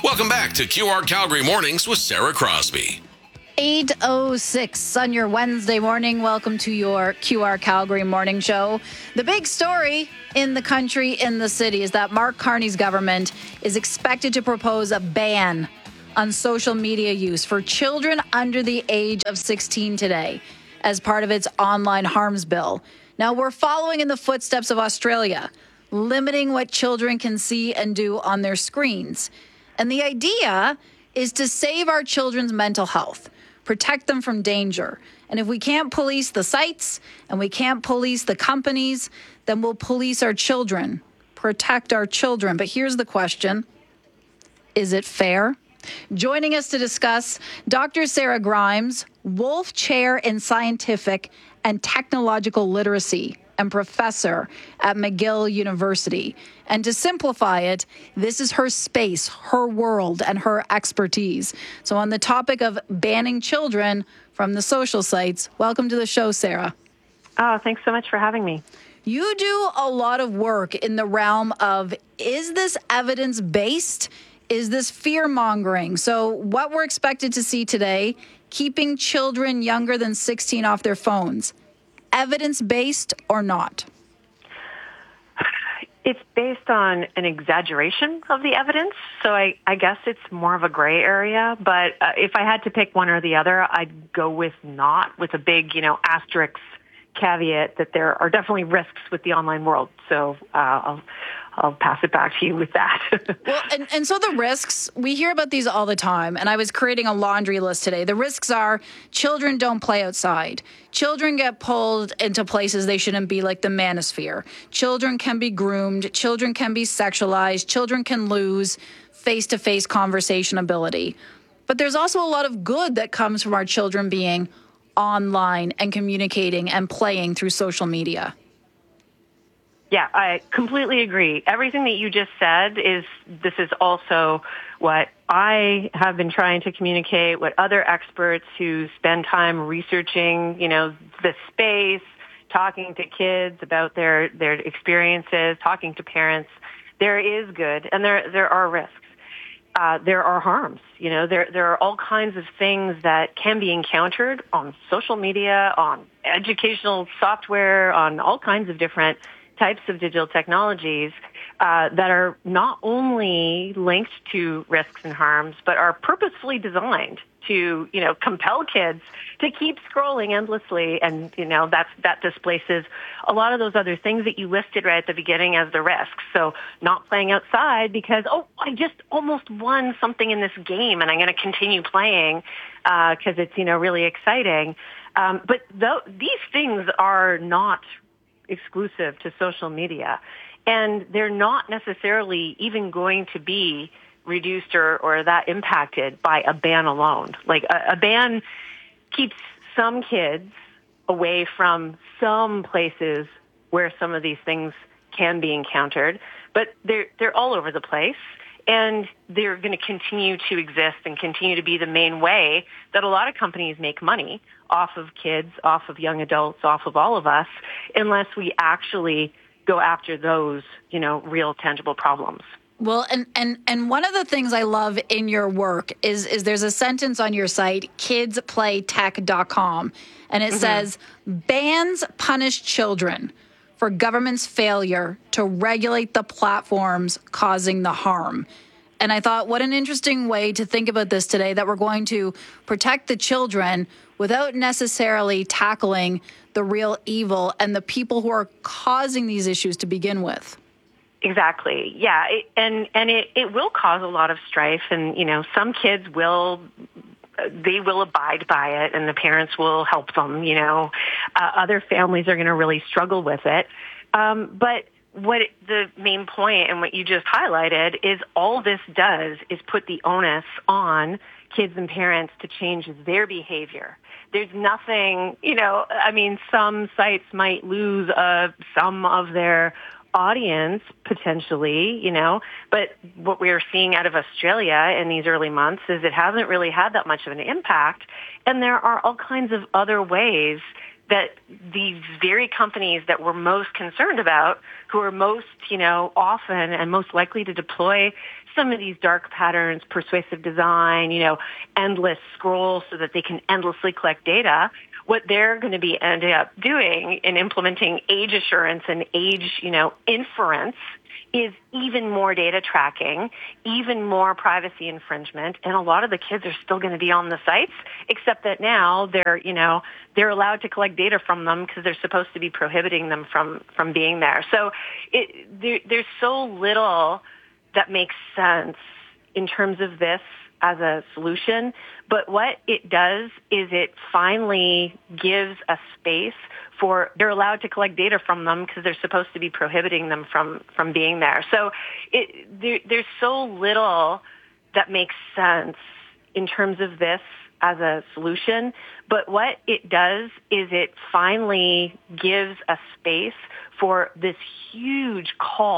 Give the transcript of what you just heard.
Welcome back to QR Calgary Mornings with Sarah Crosby. 8:06 on your Wednesday morning. Welcome to your QR Calgary morning show. The big story in the country, in the city, is that Mark Carney's government is expected to propose a ban on social media use for children under the age of 16 today as part of its online harms bill. Now, we're following in the footsteps of Australia, limiting what children can see and do on their screens. And the idea is to save our children's mental health, protect them from danger. And if we can't police the sites and we can't police the companies, then we'll police our children, protect our children. But here's the question. Is it fair? Joining us to discuss, Dr. Sarah Grimes, Wolf Chair in Scientific and Technological Literacy and professor at McGill University. And to simplify it, this is her space, her world, and her expertise. So on the topic of banning children from the social sites, welcome to the show, Sarah. Oh, thanks so much for having me. You do a lot of work in the realm of, is this evidence-based? Is this fear-mongering? So what we're expected to see today, keeping children younger than 16 off their phones, evidence-based or not? It's based on an exaggeration of the evidence, so I guess it's more of a gray area. But if I had to pick one or the other, I'd go with not, with a big, asterisk caveat that there are definitely risks with the online world. So I'll pass it back to you with that. Well, and so the risks, we hear about these all the time, and I was creating a laundry list today. The risks are children don't play outside. Children get pulled into places they shouldn't be, like the manosphere. Children can be groomed. Children can be sexualized. Children can lose face-to-face conversation ability. But there's also a lot of good that comes from our children being online and communicating and playing through social media. Yeah, I completely agree. Everything that you just said this is also what I have been trying to communicate, what other experts who spend time researching, the space, talking to kids about their experiences, talking to parents. There is good and there are risks. There are harms. There are all kinds of things that can be encountered on social media, on educational software, on all kinds of different types of digital technologies that are not only linked to risks and harms, but are purposefully designed to, compel kids to keep scrolling endlessly. And, that displaces a lot of those other things that you listed right at the beginning as the risks. So not playing outside because, I just almost won something in this game and I'm going to continue playing because it's, really exciting. But these things are not exclusive to social media, and they're not necessarily even going to be reduced or that impacted by a ban alone. Like a ban keeps some kids away from some places where some of these things can be encountered, but they're all over the place. And they're going to continue to exist and continue to be the main way that a lot of companies make money off of kids, off of young adults, off of all of us, unless we actually go after those, real tangible problems. Well, and one of the things I love in your work is there's a sentence on your site, kidsplaytech.com, and it says, bans punish children for government's failure to regulate the platforms causing the harm. And I thought, what an interesting way to think about this today, that we're going to protect the children without necessarily tackling the real evil and the people who are causing these issues to begin with. Exactly. Yeah. It will cause a lot of strife. And, some kids will abide by it and the parents will help them, other families are going to really struggle with it. But what the main point and what you just highlighted is all this does is put the onus on kids and parents to change their behavior. There's nothing, some sites might lose some of their audience potentially, but what we're seeing out of Australia in these early months is it hasn't really had that much of an impact. And there are all kinds of other ways that these very companies that we're most concerned about, who are most, often and most likely to deploy some of these dark patterns, persuasive design, endless scrolls so that they can endlessly collect data, what they're going to be ending up doing in implementing age assurance and age, inference is even more data tracking, even more privacy infringement, and a lot of the kids are still going to be on the sites, except that now they're allowed to collect data from them because they're supposed to be prohibiting them from being there. So there's so little that makes sense in terms of this as a solution, but what it does is it finally gives a space for, they're allowed to collect data from them because they're supposed to be prohibiting them from being there. So there's so little that makes sense in terms of this as a solution, but what it does is it finally gives a space for this huge call